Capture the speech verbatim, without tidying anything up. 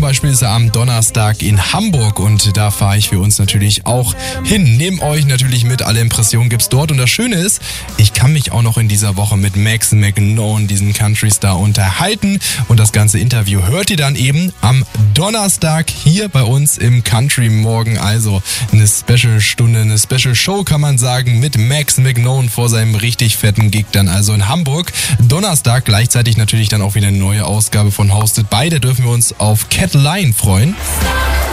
Beispiel ist er am Donnerstag in Hamburg und da fahre ich für uns natürlich auch hin. Nehmt euch natürlich mit, alle Impressionen gibt's dort. Und das Schöne ist, ich kann mich auch noch in dieser Woche mit Max McKnone, diesen Country Star, unterhalten. Und das ganze Interview hört ihr dann eben am Donnerstag hier bei uns im Country Morgen. Also eine Special-Stunde, eine Special-Show kann man sagen, mit Max McKnone vor seinem richtig fetten Gig dann also in Hamburg. Donnerstag gleichzeitig natürlich dann auch wieder eine neue Ausgabe von Hosted by. Da dürfen wir uns auf Cat Line freuen.